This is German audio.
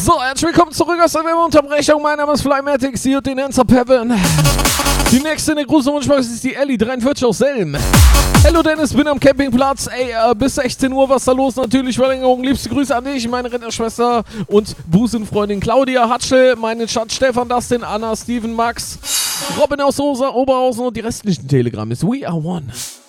So, herzlich willkommen zurück aus der Werbeunterbrechung. Mein Name ist Flymatic, Sie und den Ernst of Heaven. Die nächste in der Gruselwunschbox ist die Ellie, 43 aus Selm. Hallo Dennis, bin am Campingplatz. Ey, bis 16 Uhr, was da los? Natürlich Verlängerung. Liebste Grüße an dich, meine Rennerschwester und Busenfreundin Claudia Hatschel, meine Schatz Stefan, Dustin, Anna, Steven, Max, Robin aus Oberhausen und die restlichen Telegram ist We Are One.